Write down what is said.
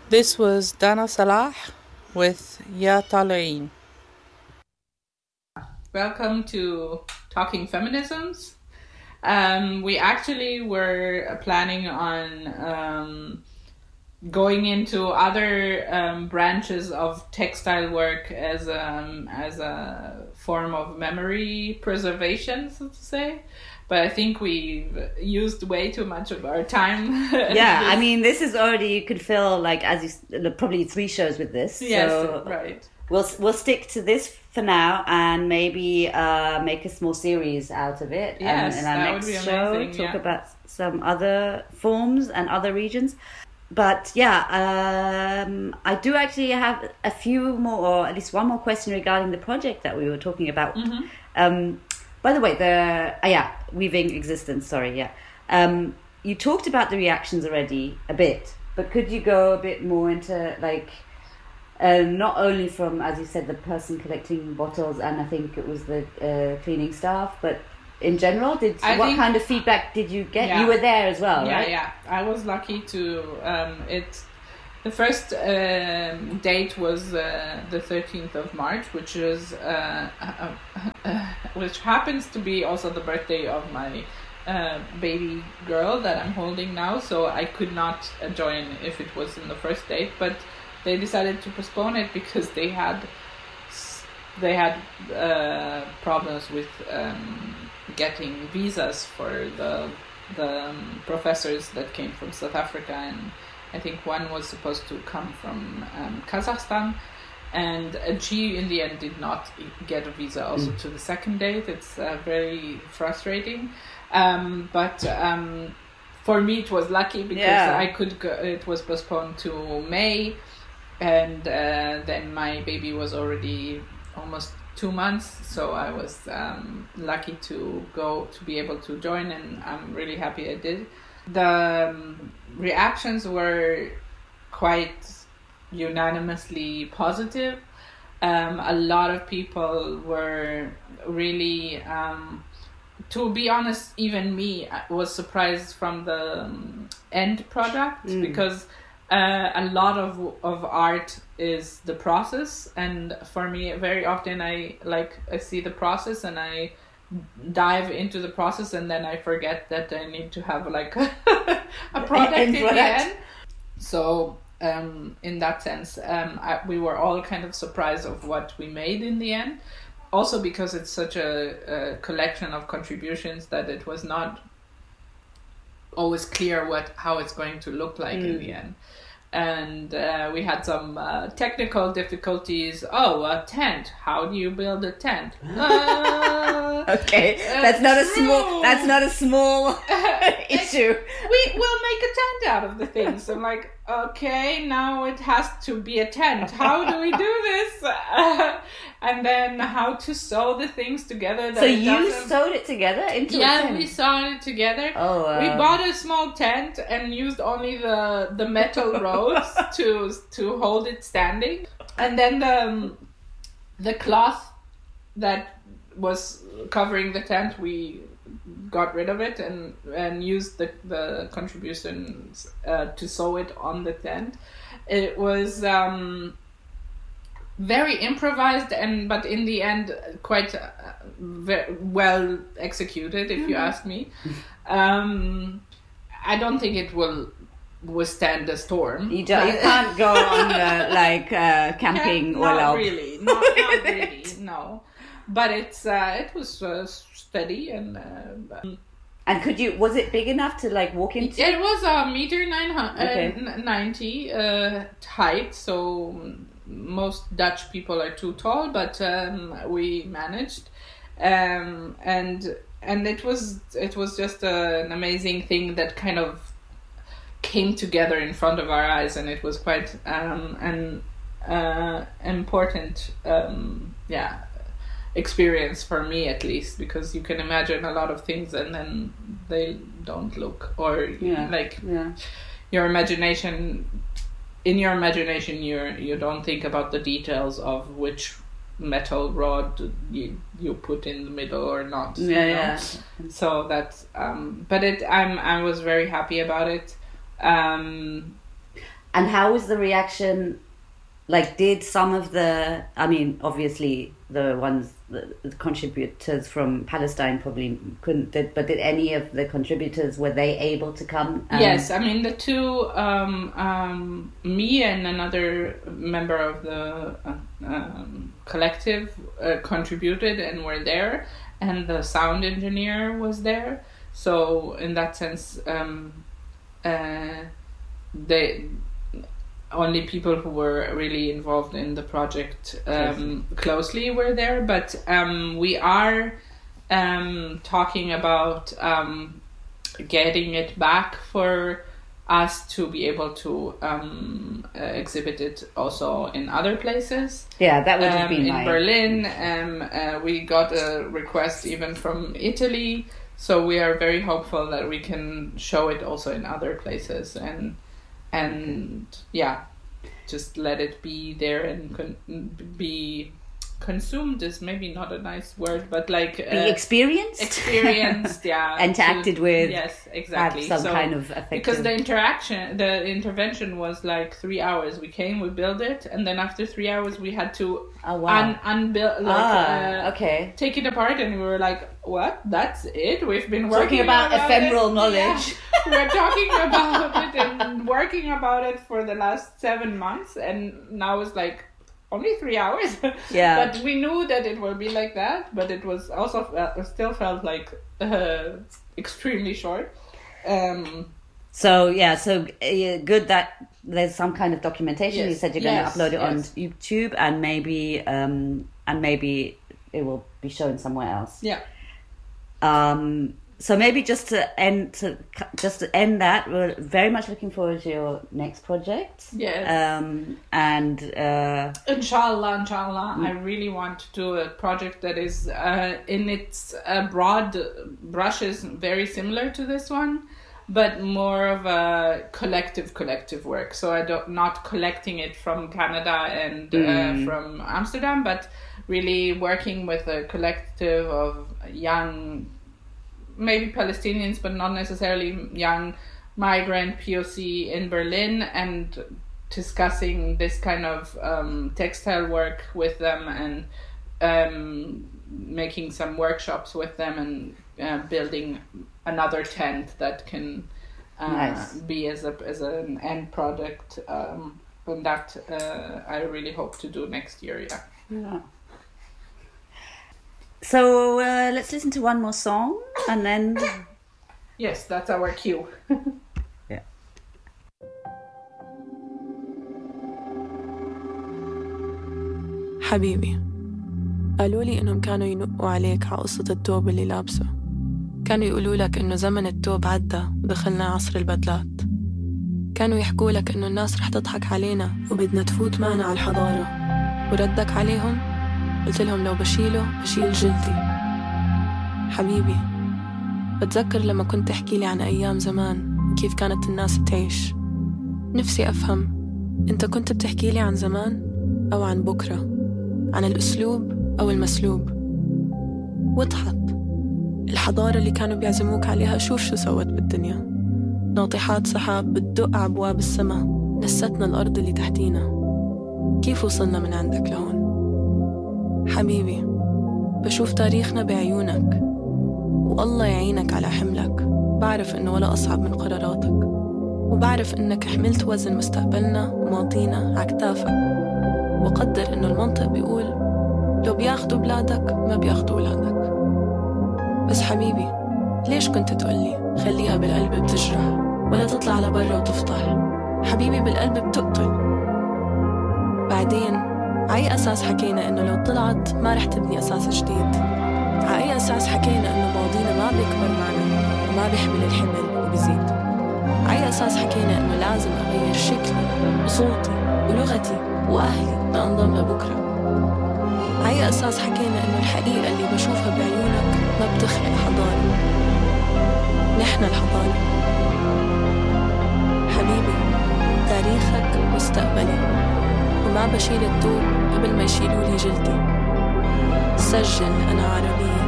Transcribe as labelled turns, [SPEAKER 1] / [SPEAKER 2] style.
[SPEAKER 1] This was Dana Salah with Ya Talain. Welcome to Talking Feminisms. We actually were planning on going into other branches of textile work as a form of memory preservation, so to say. But I think we've used way too much of our time.
[SPEAKER 2] Yeah, I mean, this is already, you could fill like probably 3 shows with this.
[SPEAKER 1] Yes,
[SPEAKER 2] so
[SPEAKER 1] right.
[SPEAKER 2] We'll stick to this for now and maybe make a small series out of it.
[SPEAKER 1] Yes,
[SPEAKER 2] and in our
[SPEAKER 1] that
[SPEAKER 2] next
[SPEAKER 1] would be
[SPEAKER 2] show,
[SPEAKER 1] amazing,
[SPEAKER 2] talk about some other forms and other regions. But yeah, I do actually have a few more, or at least one more question regarding the project that we were talking about. By the way, Weaving Existence, sorry, yeah. You talked about the reactions already a bit, but could you go a bit more into, like, not only from, as you said, the person collecting bottles and I think it was the cleaning staff, but in general, what kind of feedback did you get? Yeah. You were there as well, right?
[SPEAKER 1] Yeah. I was lucky to, the first date was the 13th of March, which is which happens to be also the birthday of my baby girl that I'm holding now. So I could not join if it was in the first date, but they decided to postpone it because they had problems with getting visas for the professors that came from South Africa, and I think one was supposed to come from Kazakhstan, and she in the end did not get a visa also to the second date. It's very frustrating, but for me it was lucky because I could go. It was postponed to May, and then my baby was already almost 2 months, so I was lucky to be able to join, and I'm really happy I did. The reactions were quite unanimously positive. A lot of people were really, to be honest, even me was surprised from the end product because a lot of art is the process, and for me very often I see the process and I dive into the process and then I forget that I need to have like a product in the end. So in that sense we were all kind of surprised of what we made in the end, also because it's such a collection of contributions that it was not always clear how it's going to look like in the end. And we had some technical difficulties. A tent. How do you build a tent?
[SPEAKER 2] Okay, that's not a small issue.
[SPEAKER 1] We will make a tent out of the things. I'm like, okay, now it has to be a tent. How do we do this? And then how to sew the things together.
[SPEAKER 2] So you sewed it together into a tent?
[SPEAKER 1] Yeah, we sewed it together.
[SPEAKER 2] Oh, wow.
[SPEAKER 1] We bought a small tent and used only the metal rods to hold it standing. And then the cloth that was covering the tent, we got rid of it and used the contributions to sew it on the tent. It was very improvised, but in the end quite well executed, if you ask me. I don't think it will withstand a storm.
[SPEAKER 2] You can't go on camping or
[SPEAKER 1] not really, not really, no. But it was steady and.
[SPEAKER 2] And was it big enough to walk into?
[SPEAKER 1] It was a meter 90 height, so most Dutch people are too tall, but we managed, and it was just an amazing thing that kind of came together in front of our eyes, and it was quite an important experience for me, at least, because you can imagine a lot of things and then they don't look, or your imagination. In your imagination, you don't think about the details of which metal rod you put in the middle or not.
[SPEAKER 2] Yeah.
[SPEAKER 1] So that's but I was very happy about it. And
[SPEAKER 2] And how was the reaction? Like, did some of the, I mean, obviously the ones, the contributors from Palestine probably couldn't, but did any of the contributors, were they able to come?
[SPEAKER 1] Yes, I mean, the two, me and another member of the collective contributed and were there, and the sound engineer was there. So in that sense, they... only people who were really involved in the project closely were there, but we are talking about getting it back for us to be able to exhibit it also in other places.
[SPEAKER 2] Yeah, that would have been
[SPEAKER 1] in Berlin. We got a request even from Italy, so we are very hopeful that we can show it also in other places and yeah, just let it be there and be consumed is maybe not a nice word, but like
[SPEAKER 2] be experienced,
[SPEAKER 1] yeah,
[SPEAKER 2] interacted with,
[SPEAKER 1] yes, exactly,
[SPEAKER 2] have some kind of effective...
[SPEAKER 1] because the intervention was like 3 hours. We came, we built it, and then after 3 hours we had to unbuild,
[SPEAKER 2] okay,
[SPEAKER 1] take it apart, and we were like, what? That's it? We've been working
[SPEAKER 2] about ephemeral knowledge.
[SPEAKER 1] Yeah. We're talking about it and working about it for the last 7 months, and now it's like only 3 hours.
[SPEAKER 2] Yeah.
[SPEAKER 1] But we knew that it would be like that, but it was also still felt like extremely short.
[SPEAKER 2] So good that there's some kind of documentation.
[SPEAKER 1] Yes.
[SPEAKER 2] You said you're going to upload it on YouTube, and maybe it will be shown somewhere else.
[SPEAKER 1] Yeah.
[SPEAKER 2] So maybe just to end that, we're very much looking forward to your next project.
[SPEAKER 1] Yes. And inshallah, I really want to do a project that is in its broad brushes very similar to this one, but more of a collective work. So not collecting it from Canada and from Amsterdam, but really working with a collective of young, maybe Palestinians, but not necessarily, young migrant POC in Berlin, and discussing this kind of textile work with them, and making some workshops with them, and building another tent that can be as an end product, and that I really hope to do next year.
[SPEAKER 2] Yeah. So let's listen to one more song, and then...
[SPEAKER 1] Yes, that's our cue.
[SPEAKER 2] Yeah.
[SPEAKER 3] حبيبي، قالوا لي إنهم كانوا ينقوا عليك على قصة التوب اللي لابسه. كانوا يقولوا لك إنه زمن التوب عدى ودخلنا عصر البدلات. كانوا يحكوا لك إنه الناس رح تضحك علينا وبدنا تفوت معنا على الحضارة. وردك عليهم؟ قلت لهم لو بشيل جلدي. حبيبي، بتذكر لما كنت تحكي لي عن أيام زمان وكيف كانت الناس تعيش. نفسي أفهم، أنت كنت بتحكي لي عن زمان أو عن بكرة، عن الأسلوب أو المسلوب؟ واضحك، الحضارة اللي كانوا بيعزموك عليها شوف شو سوت بالدنيا. ناطحات سحاب بتدق عبواب السما، نستنا الأرض اللي تحتينا. كيف وصلنا من عندك لهون؟ حبيبي، بشوف تاريخنا بعيونك، والله يعينك على حملك. بعرف إنه ولا أصعب من قراراتك، وبعرف إنك حملت وزن مستقبلنا وماضينا عكتافك. وقدر إنه المنطق بيقول لو بياخدوا بلادك ما بياخدوا ولادك. بس حبيبي، ليش كنت تقولي خليها بالقلب بتجرح ولا تطلع على برا وتفضح؟ حبيبي، بالقلب بتقتل. بعدين عأي أساس حكينا إنه لو طلعت ما رح تبني أساس جديد؟ عأي أساس حكينا إنه ماضينا ما بيكبر معنا وما بيحمل الحمل وبيزيد؟ عأي أساس حكينا إنه لازم أغير شكلي وصوتي ولغتي وأهلي لأنضم لبكرة؟ عأي أساس حكينا إنه الحقيقة اللي بشوفها بعيونك ما بتخلق حضارة؟ نحن الحضارة. حبيبي، تاريخك مستقبلي، وما بشيل الطوب قبل ما يشيلوا لي جلدي. سجل أنا عربية،